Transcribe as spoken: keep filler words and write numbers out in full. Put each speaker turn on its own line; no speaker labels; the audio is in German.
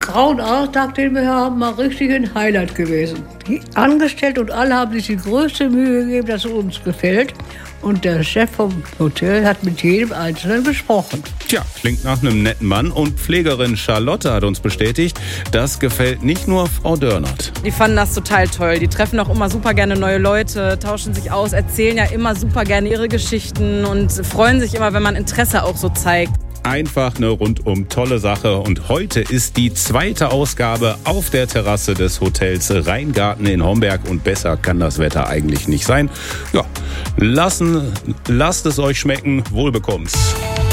Frauenaustag, den wir haben, mal richtig ein Highlight gewesen. Die Angestellten und alle haben sich die größte Mühe gegeben, dass es uns gefällt. Und der Chef vom Hotel hat mit jedem Einzelnen gesprochen.
Tja, klingt nach einem netten Mann. Und Pflegerin Charlotte hat uns bestätigt, das gefällt nicht nur Frau Dörnert.
Die fanden das total toll. Die treffen auch immer super gerne neue Leute, tauschen sich aus, erzählen ja immer super gerne ihre Geschichten und freuen sich immer, wenn man Interesse auch so zeigt.
Einfach eine rundum tolle Sache. Und heute ist die zweite Ausgabe auf der Terrasse des Hotels Rheingarten in Homberg. Und besser kann das Wetter eigentlich nicht sein. Ja, lassen, lasst es euch schmecken. Wohlbekomm's.